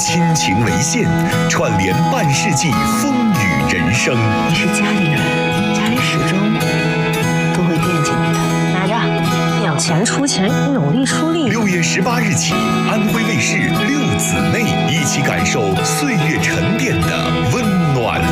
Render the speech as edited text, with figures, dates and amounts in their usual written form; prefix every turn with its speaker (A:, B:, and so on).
A: 亲情为线，串联半世纪风雨人生。
B: 你是家里人，家里始终都会惦记你的。拿着，有钱出钱，努力出力。
A: 6月18日起，安徽卫视6姊妹一起感受岁月沉淀的温暖。